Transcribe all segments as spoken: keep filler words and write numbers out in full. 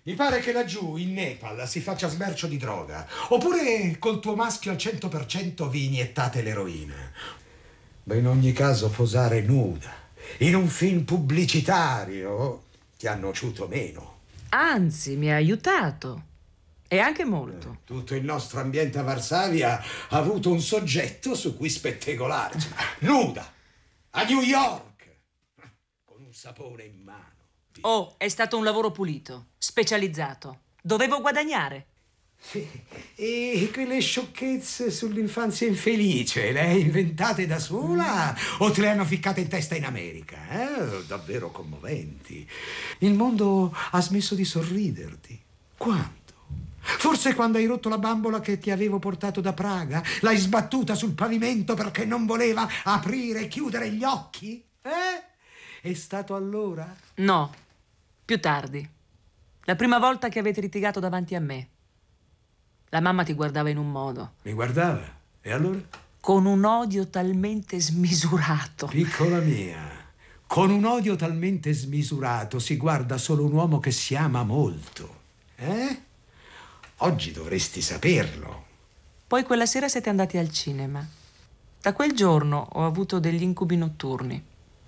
Mi pare che laggiù, in Nepal, si faccia smercio di droga. Oppure col tuo maschio al cento per cento vi iniettate l'eroina. Ma in ogni caso posare nuda in un film pubblicitario ti ha nociuto meno. Anzi, mi ha aiutato. E anche molto. Eh, tutto il nostro ambiente a Varsavia ha avuto un soggetto su cui spettegolare. Nuda, a New York, con un sapone in mano. Oh, è stato un lavoro pulito, specializzato. Dovevo guadagnare. E quelle sciocchezze sull'infanzia infelice, le hai inventate da sola o te le hanno ficcate in testa in America? Eh? Davvero commoventi. Il mondo ha smesso di sorriderti. Quando? Forse quando hai rotto la bambola che ti avevo portato da Praga? L'hai sbattuta sul pavimento perché non voleva aprire e chiudere gli occhi? Eh? È stato allora? No, più tardi. La prima volta che avete litigato davanti a me. La mamma ti guardava in un modo. Mi guardava? E allora? Con un odio talmente smisurato. Piccola mia, con un odio talmente smisurato si guarda solo un uomo che si ama molto. Eh? Oggi dovresti saperlo. Poi quella sera siete andati al cinema. Da quel giorno ho avuto degli incubi notturni.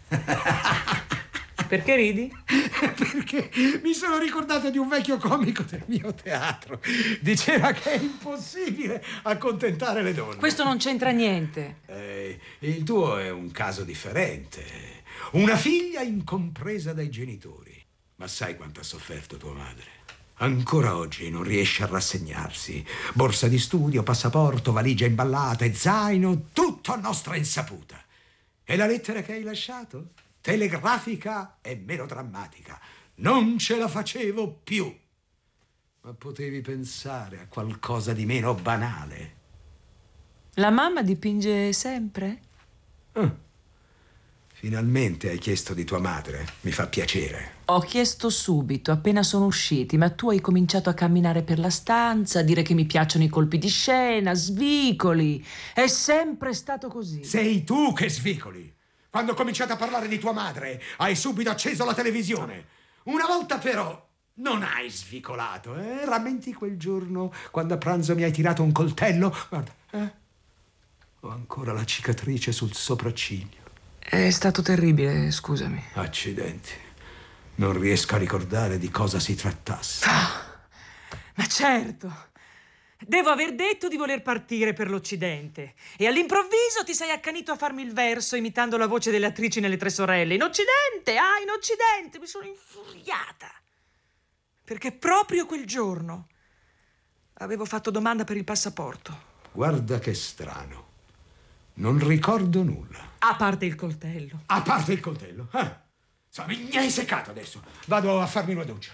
Perché ridi? Perché mi sono ricordato di un vecchio comico del mio teatro. Diceva che è impossibile accontentare le donne. Questo non c'entra niente. Eh, il tuo è un caso differente. Una figlia incompresa dai genitori. Ma sai quanto ha sofferto tua madre? Ancora oggi non riesce a rassegnarsi. Borsa di studio, passaporto, valigia imballata e zaino, tutto a nostra insaputa. E la lettera che hai lasciato? Telegrafica e melodrammatica. Non ce la facevo più. Ma potevi pensare a qualcosa di meno banale. La mamma dipinge sempre? Ah, finalmente hai chiesto di tua madre. Mi fa piacere. Ho chiesto subito, appena sono usciti, ma tu hai cominciato a camminare per la stanza, a dire che mi piacciono i colpi di scena, svicoli. È sempre stato così. Sei tu che svicoli. Quando ho cominciato a parlare di tua madre, hai subito acceso la televisione. Una volta però non hai svicolato, eh? Rammenti quel giorno quando a pranzo mi hai tirato un coltello? Guarda, eh? Ho ancora la cicatrice sul sopracciglio. È stato terribile, scusami. Accidenti. Non riesco a ricordare di cosa si trattasse. Ah, ma certo. Devo aver detto di voler partire per l'Occidente. E all'improvviso ti sei accanito a farmi il verso imitando la voce delle attrici nelle Tre Sorelle. In Occidente, ah, in Occidente. Mi sono infuriata. Perché proprio quel giorno avevo fatto domanda per il passaporto. Guarda che strano. Non ricordo nulla. A parte il coltello. A parte il coltello? Ah, so, mi hai seccato adesso. Vado a farmi una doccia.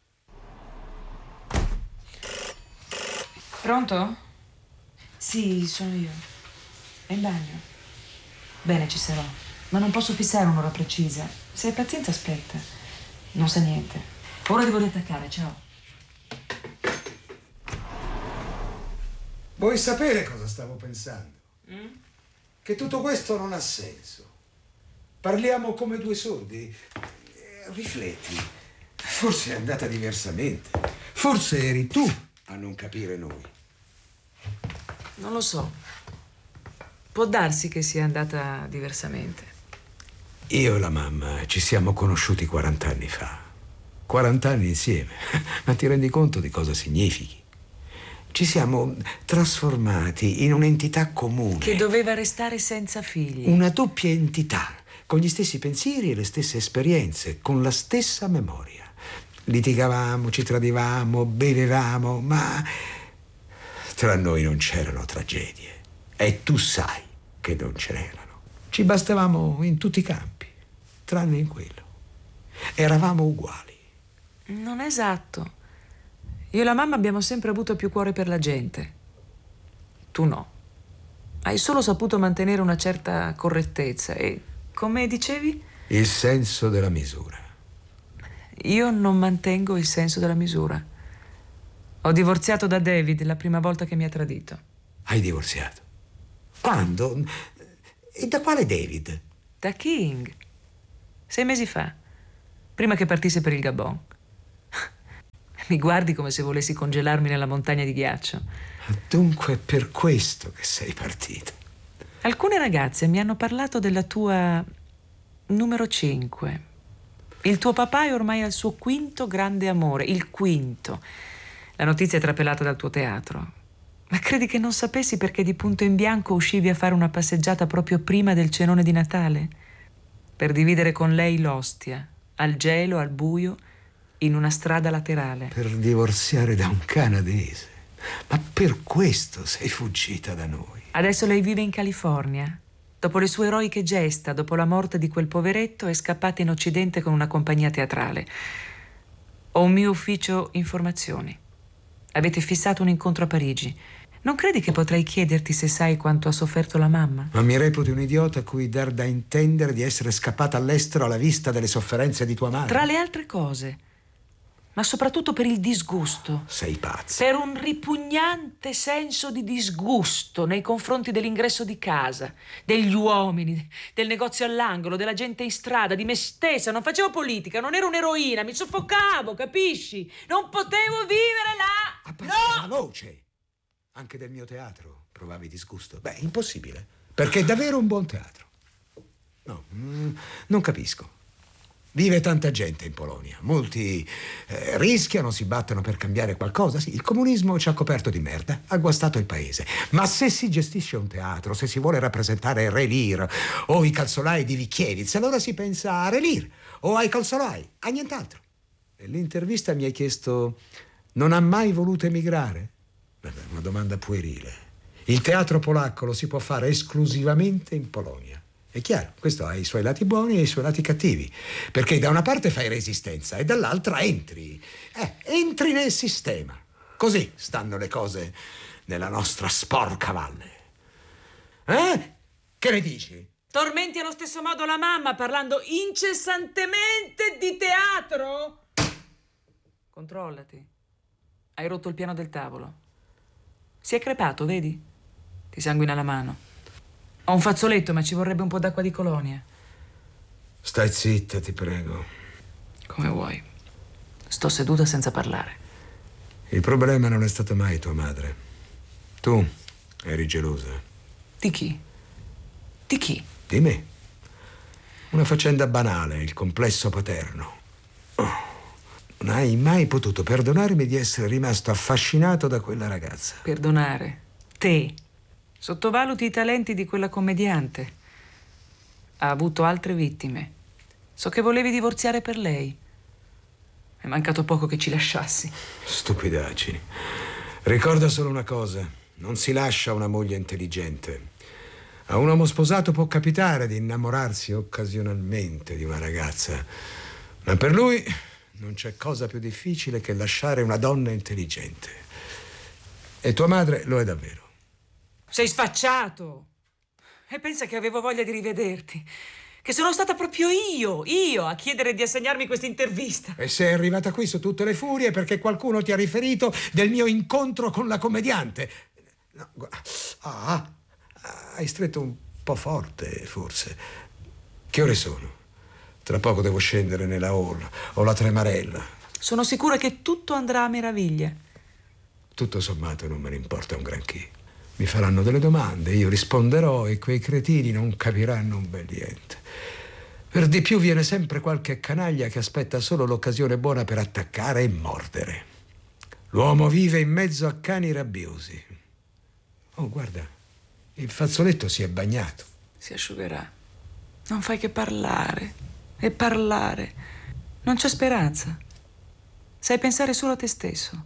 Pronto? Sì, sono io. È in bagno. Bene, ci sarò. Ma non posso fissare un'ora precisa. Se hai pazienza, aspetta. Non sa niente. Ora devo riattaccare, ciao. Vuoi sapere cosa stavo pensando? Mm? Che tutto questo non ha senso. Parliamo come due sordi. Eh, Rifletti. Forse è andata diversamente. Forse eri tu a non capire noi. Non lo so. Può darsi che sia andata diversamente. Io e la mamma ci siamo conosciuti quaranta anni fa. quaranta anni insieme. Ma ti rendi conto di cosa significhi? Ci siamo trasformati in un'entità comune. Che doveva restare senza figli. Una doppia entità, con gli stessi pensieri e le stesse esperienze, con la stessa memoria. Litigavamo, ci tradivamo, bevevamo, ma tra noi non c'erano tragedie. E tu sai che non ce n'erano. Ci bastavamo in tutti i campi, tranne in quello. Eravamo uguali. Non è esatto. Io e la mamma abbiamo sempre avuto più cuore per la gente. Tu no. Hai solo saputo mantenere una certa correttezza e, come dicevi? Il senso della misura. Io non mantengo il senso della misura. Ho divorziato da David la prima volta che mi ha tradito. Hai divorziato? Quando? E da quale David? Da King. Sei mesi fa. Prima che partisse per il Gabon. Mi guardi come se volessi congelarmi nella montagna di ghiaccio. Dunque è per questo che sei partita. Alcune ragazze mi hanno parlato della tua numero cinque. Il tuo papà è ormai al suo quinto grande amore, il quinto. La notizia è trapelata dal tuo teatro. Ma credi che non sapessi perché di punto in bianco uscivi a fare una passeggiata proprio prima del cenone di Natale? Per dividere con lei l'ostia, al gelo, al buio, in una strada laterale. Per divorziare da un canadese. Ma per questo sei fuggita da noi. Adesso lei vive in California. Dopo le sue eroiche gesta, dopo la morte di quel poveretto, è scappata in Occidente con una compagnia teatrale. Ho un mio ufficio informazioni. Avete fissato un incontro a Parigi. Non credi che potrei chiederti se sai quanto ha sofferto la mamma? Ma mi reputi un idiota a cui dar da intendere di essere scappata all'estero alla vista delle sofferenze di tua madre? Tra le altre cose. Ma soprattutto per il disgusto. Sei pazza. Per un ripugnante senso di disgusto nei confronti dell'ingresso di casa, degli uomini, del negozio all'angolo, della gente in strada, di me stessa. Non facevo politica, non ero un'eroina, mi soffocavo, capisci? Non potevo vivere là! Abbassa No! la voce! Anche del mio teatro provavi disgusto? Beh, impossibile, perché è davvero un buon teatro. No, mm, non capisco. Vive tanta gente in Polonia, molti eh, rischiano, si battono per cambiare qualcosa. Sì, il comunismo ci ha coperto di merda, ha guastato il paese. Ma se si gestisce un teatro, se si vuole rappresentare Re Lear o i calzolai di Vichievitz, allora si pensa a Re Lear o ai calzolai, a nient'altro. Nell'intervista mi hai chiesto: non ha mai voluto emigrare? Vabbè, una domanda puerile. Il teatro polacco lo si può fare esclusivamente in Polonia. È chiaro, questo ha i suoi lati buoni e i suoi lati cattivi, perché da una parte fai resistenza e dall'altra entri, eh, entri nel sistema. Così stanno le cose nella nostra sporca valle. Eh? Che ne dici? Tormenti allo stesso modo la mamma parlando incessantemente di teatro? Controllati. Hai rotto il piano del tavolo. Si è crepato, vedi? Ti sanguina la mano. Ho un fazzoletto, ma ci vorrebbe un po' d'acqua di colonia. Stai zitta, ti prego. Come vuoi. Sto seduta senza parlare. Il problema non è stata mai tua madre. Tu eri gelosa. Di chi? Di chi? Di me. Una faccenda banale, il complesso paterno. Oh, non hai mai potuto perdonarmi di essere rimasto affascinato da quella ragazza. Perdonare? Te? Sottovaluti i talenti di quella commediante. Ha avuto altre vittime. So che volevi divorziare per lei. È mancato poco che ci lasciassi. Stupidaggini. Ricorda solo una cosa: non si lascia una moglie intelligente. A un uomo sposato può capitare di innamorarsi occasionalmente di una ragazza, ma per lui non c'è cosa più difficile che lasciare una donna intelligente. E tua madre lo è davvero. Sei sfacciato! E pensa che avevo voglia di rivederti. Che sono stata proprio io, io, a chiedere di assegnarmi questa intervista. E sei arrivata qui su tutte le furie perché qualcuno ti ha riferito del mio incontro con la commediante. No, ah, hai stretto un po' forte, forse. Che ore sono? Tra poco devo scendere nella hall. Ho la tremarella. Sono sicura che tutto andrà a meraviglia. Tutto sommato non me ne importa un granché. Mi faranno delle domande, io risponderò e quei cretini non capiranno un bel niente. Per di più viene sempre qualche canaglia che aspetta solo l'occasione buona per attaccare e mordere. L'uomo vive in mezzo a cani rabbiosi. Oh, guarda, il fazzoletto si è bagnato. Si asciugherà. Non fai che parlare e parlare. Non c'è speranza. Sai pensare solo a te stesso.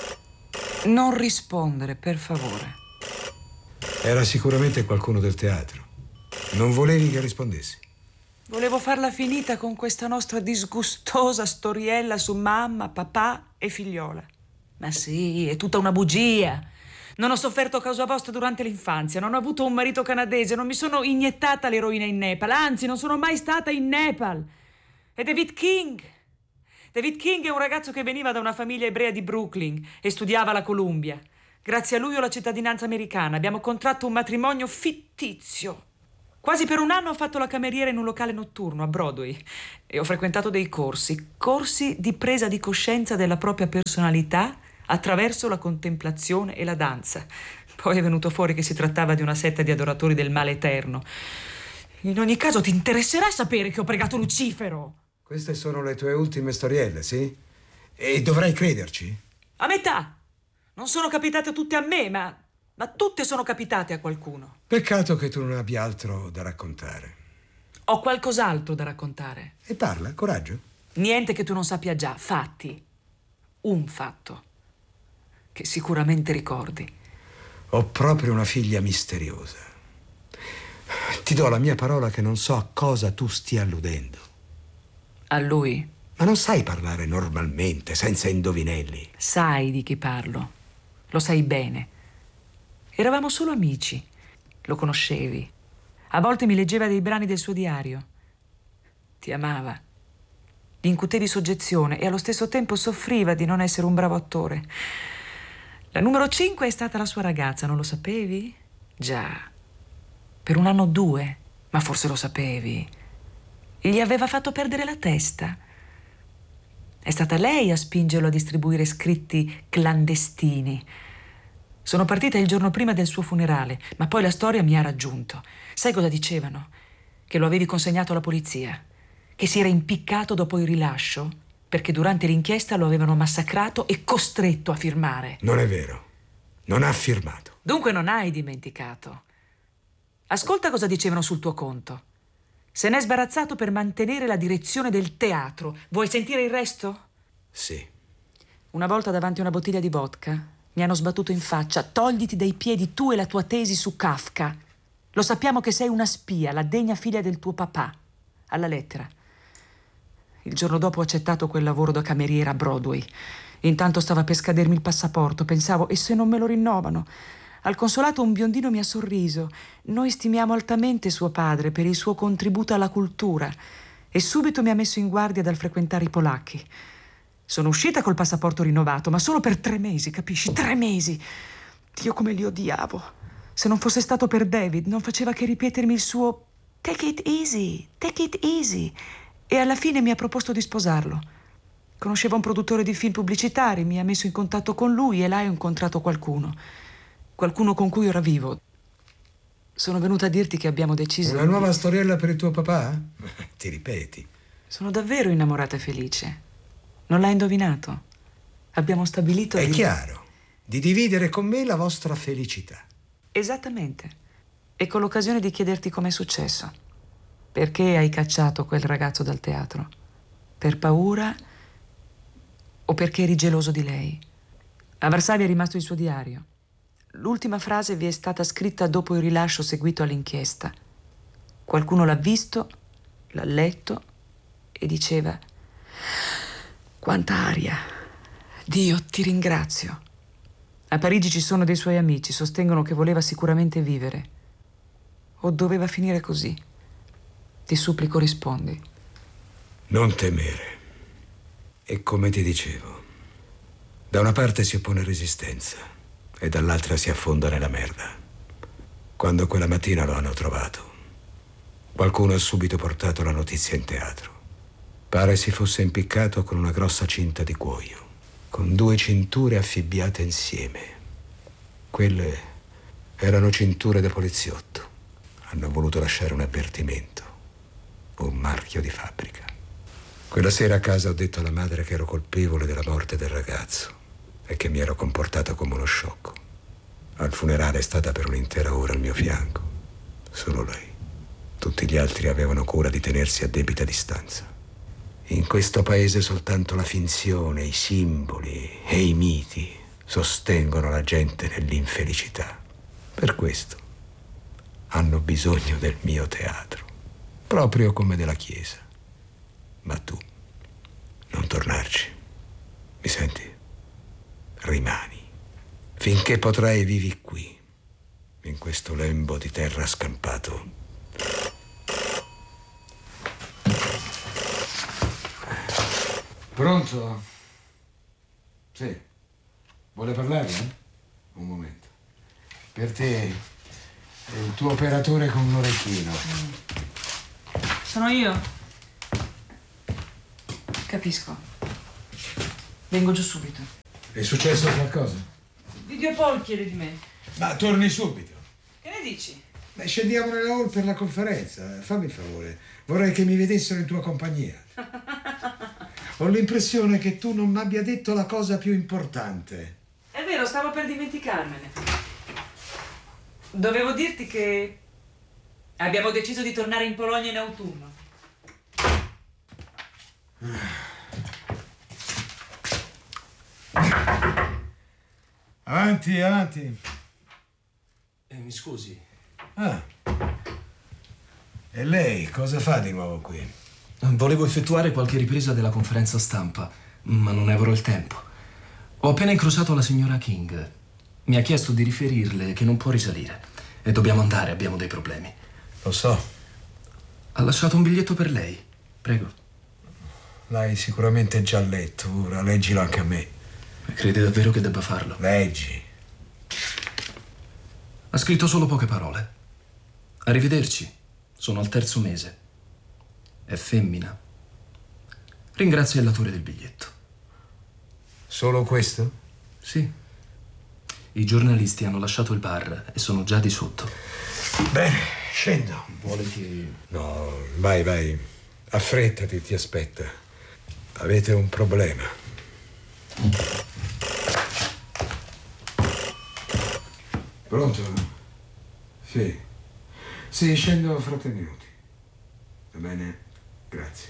Non rispondere, per favore. Era sicuramente qualcuno del teatro. Non volevi che rispondessi? Volevo farla finita con questa nostra disgustosa storiella su mamma, papà e figliola. Ma sì, è tutta una bugia. Non ho sofferto a causa vostra durante l'infanzia, non ho avuto un marito canadese, non mi sono iniettata l'eroina in Nepal, anzi non sono mai stata in Nepal. E David King? David King è un ragazzo che veniva da una famiglia ebrea di Brooklyn e studiava alla Columbia. Grazie a lui ho la cittadinanza americana. Abbiamo contratto un matrimonio fittizio. Quasi per un anno ho fatto la cameriera in un locale notturno a Broadway e ho frequentato dei corsi, corsi di presa di coscienza della propria personalità attraverso la contemplazione e la danza. Poi è venuto fuori che si trattava di una setta di adoratori del male eterno. In ogni caso ti interesserà sapere che ho pregato Lucifero. Queste sono le tue ultime storielle, sì? E dovrai crederci? A metà. Non sono capitate tutte a me, ma... ma tutte sono capitate a qualcuno. Peccato che tu non abbia altro da raccontare. Ho qualcos'altro da raccontare. E parla, coraggio. Niente che tu non sappia già, fatti. Un fatto. Che sicuramente ricordi. Ho proprio una figlia misteriosa. Ti do la mia parola che non so a cosa tu stia alludendo. A lui? Ma non sai parlare normalmente, senza indovinelli. Sai di chi parlo. Lo sai bene. Eravamo solo amici. Lo conoscevi. A volte mi leggeva dei brani del suo diario. Ti amava. Gli incutevi soggezione e allo stesso tempo soffriva di non essere un bravo attore. La numero cinque è stata la sua ragazza, non lo sapevi? Già. Per un anno o due, ma forse lo sapevi. Gli aveva fatto perdere la testa. È stata lei a spingerlo a distribuire scritti clandestini. Sono partita il giorno prima del suo funerale, ma poi la storia mi ha raggiunto. Sai cosa dicevano? Che lo avevi consegnato alla polizia, che si era impiccato dopo il rilascio, perché durante l'inchiesta lo avevano massacrato e costretto a firmare. Non è vero. Non ha firmato. Dunque non hai dimenticato. Ascolta cosa dicevano sul tuo conto. Se n'è sbarazzato per mantenere la direzione del teatro. Vuoi sentire il resto? Sì. Una volta davanti a una bottiglia di vodka mi hanno sbattuto in faccia: togliti dai piedi tu e la tua tesi su Kafka. Lo sappiamo che sei una spia, la degna figlia del tuo papà. Alla lettera. Il giorno dopo ho accettato quel lavoro da cameriera a Broadway. Intanto stava per scadermi il passaporto. Pensavo, e se non me lo rinnovano? Al consolato un biondino mi ha sorriso. Noi stimiamo altamente suo padre per il suo contributo alla cultura. E subito mi ha messo in guardia dal frequentare i polacchi. Sono uscita col passaporto rinnovato, ma solo per tre mesi, capisci? Tre mesi! Dio, come li odiavo. Se non fosse stato per David, non faceva che ripetermi il suo "Take it easy, take it easy". E alla fine mi ha proposto di sposarlo. Conosceva un produttore di film pubblicitari, mi ha messo in contatto con lui e là ho incontrato qualcuno. Qualcuno con cui ora vivo. Sono venuta a dirti che abbiamo deciso... Una nuova storiella per il tuo papà? Ti ripeti. Sono davvero innamorata e felice. Non l'hai indovinato? Abbiamo stabilito... È di... chiaro. Di dividere con me la vostra felicità. Esattamente. E con l'occasione di chiederti com'è successo. Perché hai cacciato quel ragazzo dal teatro? Per paura o perché eri geloso di lei? A Varsavia è rimasto il suo diario. L'ultima frase vi è stata scritta dopo il rilascio seguito all'inchiesta. Qualcuno l'ha visto, l'ha letto e diceva: quanta aria! Dio, ti ringrazio. A Parigi ci sono dei suoi amici, sostengono che voleva sicuramente vivere. O doveva finire così? Ti supplico, rispondi. Non temere. E come ti dicevo, da una parte si oppone resistenza e dall'altra si affonda nella merda. Quando quella mattina lo hanno trovato, qualcuno ha subito portato la notizia in teatro. Pare si fosse impiccato con una grossa cinta di cuoio, con due cinture affibbiate insieme. Quelle erano cinture da poliziotto. Hanno voluto lasciare un avvertimento, un marchio di fabbrica. Quella sera a casa ho detto alla madre che ero colpevole della morte del ragazzo e che mi ero comportato come uno sciocco. Al funerale è stata per un'intera ora al mio fianco. Solo lei. Tutti gli altri avevano cura di tenersi a debita distanza. In questo paese soltanto la finzione, i simboli e i miti sostengono la gente nell'infelicità. Per questo hanno bisogno del mio teatro, proprio come della Chiesa. Ma tu non tornarci. Mi senti? Rimani. Finché potrai vivi qui, in questo lembo di terra scampato. Pronto? Sì. Vuole parlare? Eh? Un momento. Per te È il tuo operatore con l'orecchino. Mm. Sono io. Capisco. Vengo giù subito. È successo qualcosa? Video Paul chiede di me. Ma torni subito. Che ne dici? Beh, scendiamo nella hall per la conferenza. Fammi il favore. Vorrei che mi vedessero in tua compagnia. Ho l'impressione che tu non mi abbia detto la cosa più importante. È vero, stavo per dimenticarmene. Dovevo dirti che abbiamo deciso di tornare in Polonia in autunno. Avanti, avanti. Eh, mi scusi. Ah. E lei cosa fa di nuovo qui? Volevo effettuare qualche ripresa della conferenza stampa, ma non ne avrò il tempo. Ho appena incrociato la signora King. Mi ha chiesto di riferirle che non può risalire. E dobbiamo andare, abbiamo dei problemi. Lo so. Ha lasciato un biglietto per lei. Prego. L'hai sicuramente già letto. Ora leggilo anche a me. Crede davvero che debba farlo? Leggi. Ha scritto solo poche parole. Arrivederci. Sono al terzo mese. È femmina. Ringrazia il latore del biglietto. Solo questo? Sì. I giornalisti hanno lasciato il bar e sono già di sotto. Bene, scendo. Vuole che... No, vai, vai. Affrettati, ti aspetta. Avete un problema. Pronto? Sì. Sì, scendo fra tre minuti. Va bene? Grazie.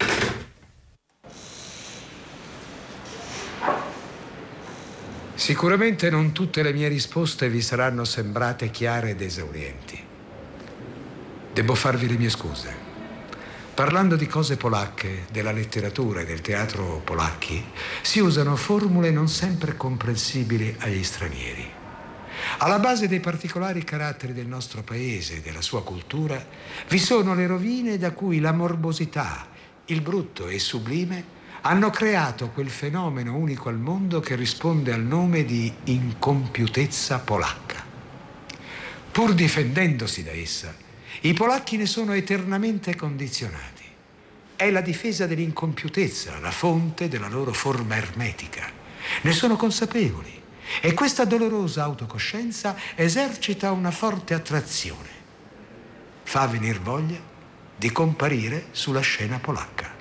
Sicuramente non tutte le mie risposte vi saranno sembrate chiare ed esaurienti. Devo farvi le mie scuse. Parlando di cose polacche, della letteratura e del teatro polacchi, si usano formule non sempre comprensibili agli stranieri. Alla base dei particolari caratteri del nostro paese e della sua cultura vi sono le rovine da cui la morbosità, il brutto e il sublime hanno creato quel fenomeno unico al mondo che risponde al nome di incompiutezza polacca. Pur difendendosi da essa, i polacchi ne sono eternamente condizionati. È la difesa dell'incompiutezza, la fonte della loro forma ermetica. Ne sono consapevoli e questa dolorosa autocoscienza esercita una forte attrazione. Fa venir voglia di comparire sulla scena polacca.